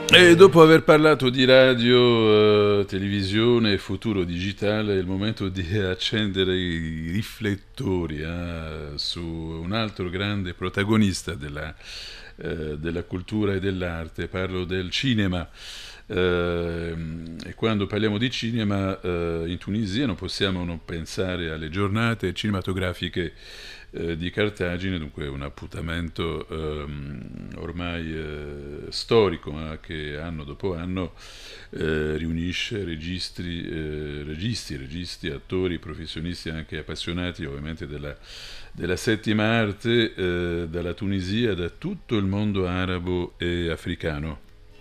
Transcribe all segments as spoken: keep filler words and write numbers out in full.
E dopo aver parlato di radio, eh, televisione e futuro digitale, è il momento di accendere i riflettori eh, su un altro grande protagonista della, eh, della cultura e dell'arte. Parlo del cinema. Eh, e quando parliamo di cinema eh, in Tunisia non possiamo non pensare alle giornate cinematografiche eh, di Cartagine, dunque un appuntamento ehm, ormai eh, storico eh, che anno dopo anno eh, riunisce registri, eh, registi, registi, attori, professionisti anche appassionati ovviamente della, della settima arte, eh, dalla Tunisia, da tutto il mondo arabo e africano.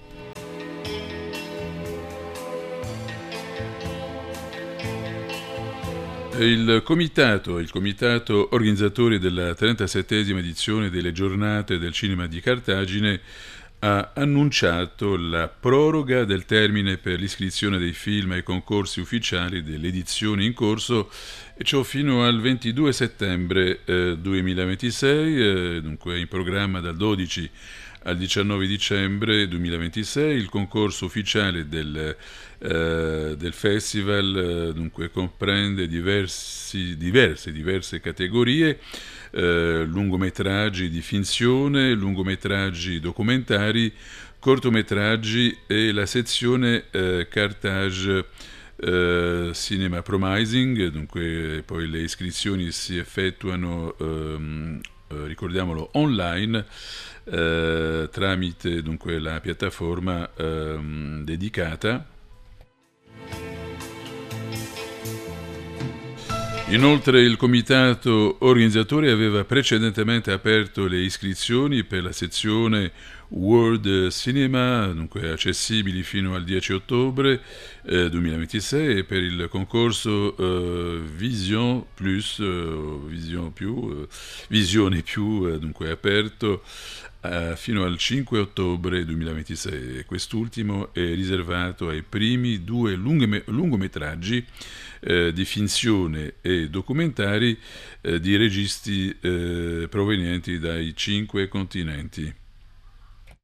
Il comitato, il comitato organizzatore della trentasettesima edizione delle giornate del cinema di Cartagine ha annunciato la proroga del termine per l'iscrizione dei film ai concorsi ufficiali dell'edizione in corso, e ciò fino al ventidue settembre eh, duemilaventisei, eh, dunque in programma dal dodici al diciannove dicembre duemilaventisei il concorso ufficiale del, eh, del festival, eh, dunque comprende diversi, diverse, diverse categorie, eh, lungometraggi di finzione, lungometraggi documentari, cortometraggi e la sezione eh, Cartage eh, Cinema Promising, dunque poi le iscrizioni si effettuano, ehm, eh, ricordiamolo, online eh, tramite dunque la piattaforma ehm, dedicata. Inoltre il comitato organizzatore aveva precedentemente aperto le iscrizioni per la sezione World Cinema, dunque accessibili fino al dieci ottobre eh, duemilaventisei, e per il concorso eh, Vision Plus, eh, Vision più, eh, Visione più, eh, dunque aperto eh, fino al cinque ottobre duemilaventisei. Quest'ultimo è riservato ai primi due lunghe, lungometraggi eh, di finzione e documentari eh, di registi eh, provenienti dai cinque continenti.